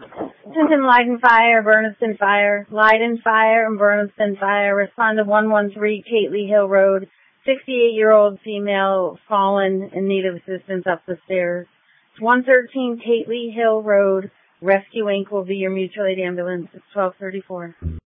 Clinton Leiden Fire, Bernardston Fire. Leiden Fire and Bernardston Fire. Respond to 113 Kately Hill Road. 68-year-old female fallen in need of assistance up the stairs. 113 Kately Hill Road. Rescue Inc. will be your mutual aid ambulance. It's 1234.